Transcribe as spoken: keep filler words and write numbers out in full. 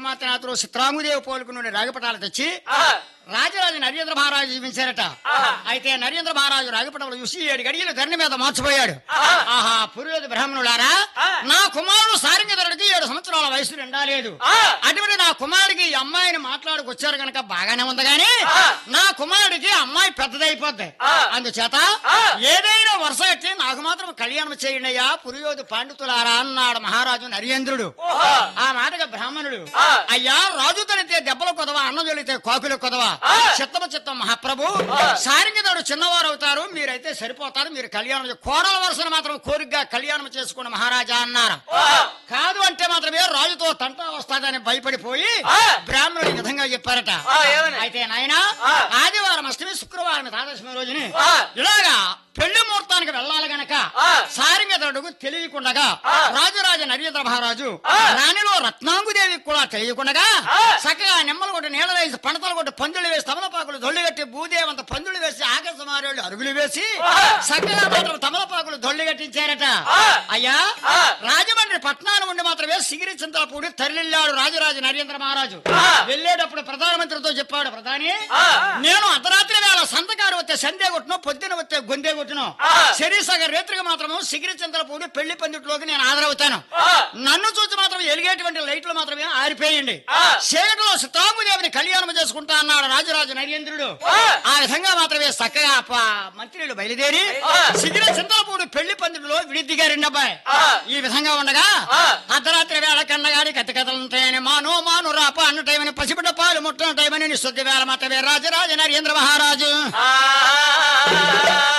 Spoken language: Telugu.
కుమార్తె నాతో చిత్రాంగుదేవి పోలుకుని రాగపటాలు తెచ్చి రాజరాజు నరేంద్ర మహారాజు జీవించారట. అయితే నరేంద్ర మహారాజు రాగపటంలో చూసి ఏడు గడియలు ధరణి మీద మార్చిపోయాడు. ఆహా పురోహిత బ్రాహ్మణులారా, నా కుమారుడు సారంగధరుడికి ఏడు సంవత్సరాల వయసు నిండాలేదు. అటువంటి నా కుమారుడికి ఈ అమ్మాయిని మాట్లాడుకొచ్చారు కనుక బాగానే ఉంది గాని నా కుమారుడికి అమ్మాయి పెద్దదైపోద్ది. అందుచేత ఏదైనా వరుస ఎట్టి నాకు మాత్రం కళ్యాణం చేయండి అయ్యా పురోహిత పాండితులారా అన్నాడు మహారాజు నరేంద్రుడు. ఆ మాటగా బ్రాహ్మణుడు, అయ్యా రాజు తలితే దెబ్బల కొదవా, అన్నం జలితే కాకుల కొదవా, చిత్తమ చిత్తం మహాప్రభు, సారంగధరుడు చిన్నవారు అవుతారు, మీరైతే సరిపోతారు, మీరు కళ్యాణం కోడల వరుసను మాత్రం కోరికగా కళ్యాణం చేసుకున్న మహారాజా అన్నారు. కాదు అంటే మాత్రమే రాజుతో తంట వస్తాదని భయపడిపోయి బ్రాహ్మణుడు ఈ విధంగా చెప్పారట. అయితే నాయన ఆదివారం అష్టమి శుక్రవారం ద్వాదశమి రోజుని ఇలాగా పెళ్లి ముహూర్తానికి వెళ్లాలి గనక సారంగధరుడుకు తెలియకుండగా రాజరాజ నరేంద్ర మహారాజు రాణిలో రత్నాంగుదేవికి కూడా తెలియకుండగా చక్కగా నిమ్మలు కొట్టి నీళ్ళ వేసి పంటలు కొట్టి పందులు వేసి తమలపాకులు దొల్లి కట్టి భూదేవంత పందులు వేసి ఆకాశమారేళ్ళు అరుగులు వేసి చక్కగా మాత్రం తమలపాకులు దొల్లి కట్టించారట. అయ్యా రాజమండ్రి పట్టణాన్ని ఉండి మాత్రమే సిగిరి చింతలపూడి తరలిల్లాడు రాజరాజ నరేంద్ర మహారాజు. వెళ్లేటప్పుడు ప్రధానమంత్రితో చెప్పాడు, ప్రధాని నేను అర్ధరాత్రి వేళ సంతకారు వస్తే సందే కొట్టును, పొద్దున వస్తే గొందే కొట్టును, శరీసగ రేత్రికి మాత్రము సిగిరి చింతలపూడి పెళ్లి పందిట్లోకి నేను హాజరవుతాను. నన్ను చూసి మాత్రం ఎలిగేటువంటి లైట్లు మాత్రమే ఆరిపోయండి. చీకటిలో సీతాంగుదేవిని కళ్యాణం చేసుకుంటా అన్నాడు రాజరాజ నరేంద్రుడు. ఆ విధంగా మాత్రమే చక్కగా మంత్రులు బయలుదేరి సిగిరి చింతలపూడి పెళ్లి పందిట్లో విడిదిగారండి అబ్బాయి. ఈ విధంగా ఉండగా అర్ధరాత్రి వేళ కన్నగాడి కత్తి కథలుంటాయని మానో మాను రాప అన్న టైమని పసిబిడ్డ పాలు ముట్టన టైమని శుద్ధి వేళ మాత్రమే రాజరాజ నరేంద్ర మహారాజు